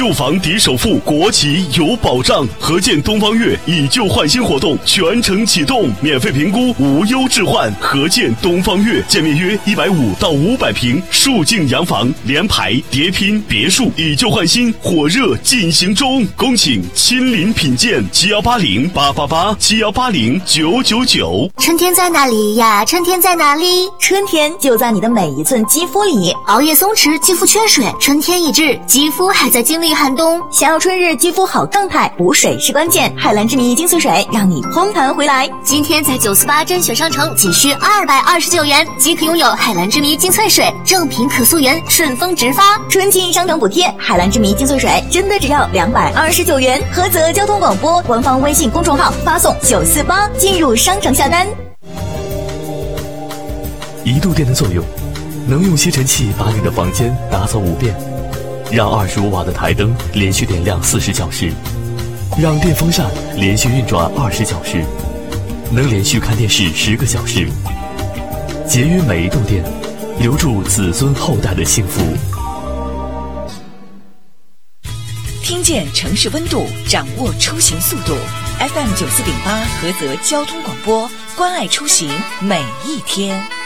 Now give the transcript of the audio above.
旧房抵首付，国企有保障。合建东方悦以旧换新活动全程启动，免费评估，无忧置换。合建东方悦，建面约150到500平，数境洋房，联排、叠拼、别墅，以旧换新，火热进行中。恭请亲临品鉴，7180-888-7180-999。 春天在哪里呀？春天在哪里？ 春天就在你的每一寸肌肤里。 熬夜松弛，肌肤缺水，春天一至，肌肤还在经历寒冬。 想要春日肌肤好状态，补水是关键。海蓝之谜精粹水让你烘弹回来。 今天在948甄选商城仅需229元即可拥有海蓝之谜精粹水，正品可溯源，顺丰直发。 春季商城补贴，海蓝之谜精粹水真的只要229元。菏泽交通广播官方微信公众号发送948进入商城下单。 1度电的作用，能用吸尘器把你的房间打扫5遍，让25瓦的台灯连续点亮40小时，让电风扇连续运转20小时，能连续看电视10个小时。节约每一度电，留住子孙后代的幸福。 听见城市温度，掌握出行速度。FM 94.8菏泽交通广播，关爱出行每一天。